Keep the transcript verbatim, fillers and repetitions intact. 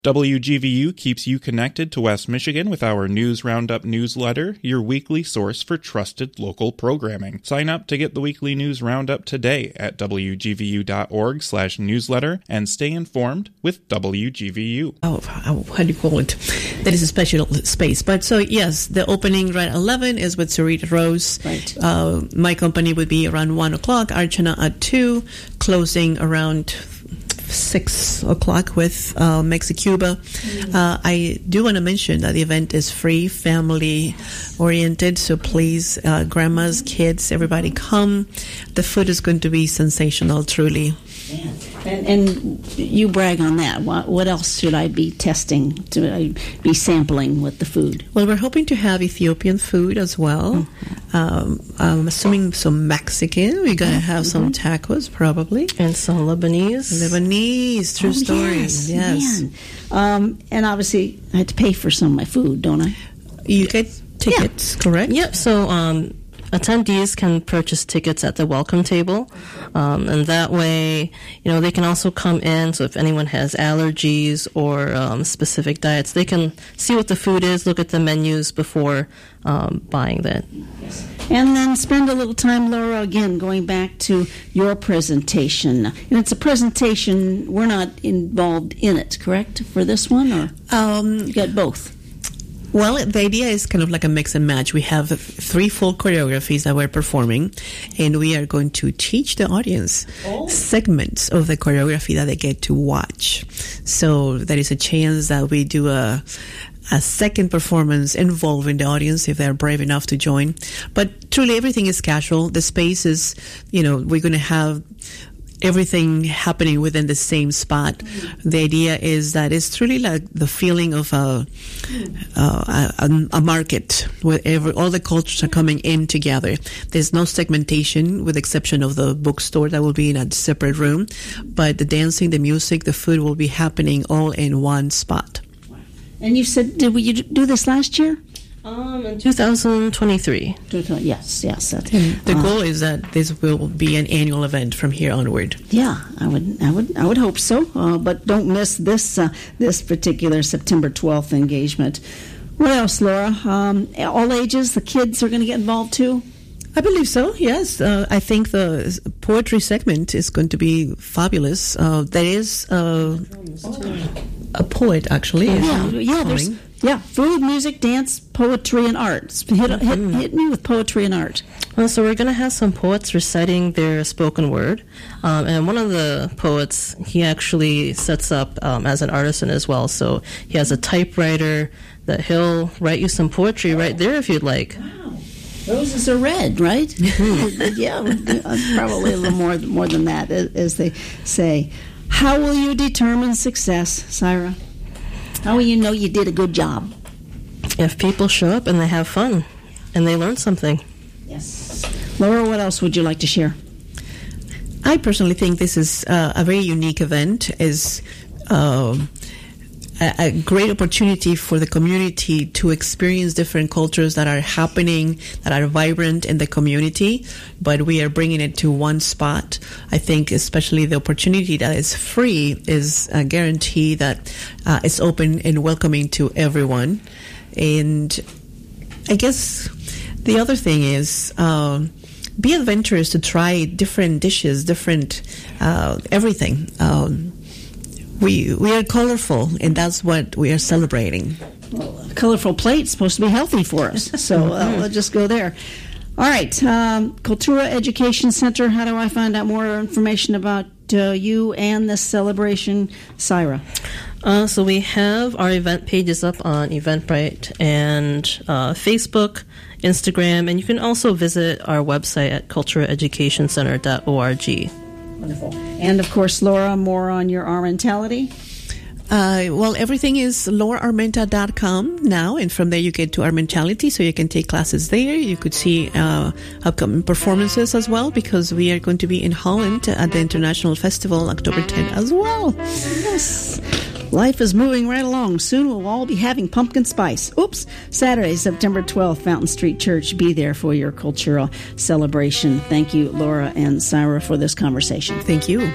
W G V U keeps you connected to West Michigan with our News Roundup newsletter, your weekly source for trusted local programming. Sign up to get the weekly News Roundup today at w g v u dot org slash newsletter and stay informed with W G V U. Oh, how do you call it? That is a special space. But so, yes, the opening right at eleven is with Sarita Rose. Right. Uh, my company would be around one o'clock, Archana at two, closing around six o'clock with uh, Mexicuba. Mm-hmm. Uh, I do want to mention that the event is free, family-oriented, so please, uh, grandmas, kids, everybody come. The food is going to be sensational, truly. Yeah. And, and you brag on that. What, what else should I be testing, to I be sampling with the food? Well, we're hoping to have Ethiopian food as well. Mm-hmm. Um, I'm assuming some Mexican. We're going to have mm-hmm. some tacos, probably. And some Lebanese. Lebanese, true oh, story. Yes. yes. Um, and obviously, I have to pay for some of my food, don't I? You get tickets, yeah. correct? Yep. So, um, attendees can purchase tickets at the welcome table, um, and that way, you know, they can also come in. So if anyone has allergies or um, specific diets, they can see what the food is, look at the menus before um, buying that. Yes. And then spend a little time, Laura, again, going back to your presentation. And it's a presentation, we're not involved in it, correct, for this one? Or um, you got both? Well, the idea is kind of like a mix and match. We have three full choreographies that we're performing, and we are going to teach the audience oh. segments of the choreography that they get to watch. So there is a chance that we do a a second performance involving the audience if they're brave enough to join. But truly, everything is casual. The space is, you know, we're going to have everything happening within the same spot. Mm-hmm. The idea is that it's truly like the feeling of a uh, a, a market where every, all the cultures are coming in together. There's no segmentation with the exception of the bookstore that will be in a separate room, but the dancing, the music, the food will be happening all in one spot. And you said, did we do this last year? Um, in two thousand twenty-three. Yes, yes. That's, the uh, goal is that this will be an annual event from here onward. Yeah, I would, I would, I would hope so. Uh, but don't miss this uh, this particular September twelfth engagement. What else, Laura? Um, all ages. The kids are going to get involved too. I believe so, yes. Uh, I think the poetry segment is going to be fabulous. Uh, there is uh, a poet, actually. Yeah, yeah, there's, yeah. Food, music, dance, poetry, and art. Hit, hit, hit me with poetry and art. Well, so we're going to have some poets reciting their spoken word. Um, and one of the poets, he actually sets up um, as an artisan as well. So he has a typewriter that he'll write you some poetry right there if you'd like. Wow. Roses are red, right? Yeah, probably a little more more than that, as they say. How will you determine success, Syra? How will you know you did a good job? If people show up and they have fun and they learn something. Yes. Laura, what else would you like to share? I personally think this is uh, a very unique event. Is uh, a, a great opportunity for the community to experience different cultures that are happening, that are vibrant in the community, but we are bringing it to one spot. I think especially the opportunity that is free is a guarantee that uh, it's open and welcoming to everyone. And I guess the other thing is uh, be adventurous to try different dishes, different uh, everything. Um, We we are colorful, and that's what we are celebrating. Well, a colorful plate's supposed to be healthy for us, so uh, let's just go there. All right, um, Cultura Education Center, how do I find out more information about uh, you and this celebration, Syra? Uh, so we have our event pages up on Eventbrite and uh, Facebook, Instagram, and you can also visit our website at cultura education center dot org. Wonderful. And, of course, Laura, more on your Armentality? Uh, well, everything is laura armenta dot com now, and from there you get to Armentality, so you can take classes there. You could see uh, upcoming performances as well, because we are going to be in Holland at the International Festival October tenth as well. Yes. Life is moving right along. Soon we'll all be having pumpkin spice. Oops. Saturday, September twelfth, Fountain Street Church. Be there for your cultural celebration. Thank you, Laura and Syra, for this conversation. Thank you.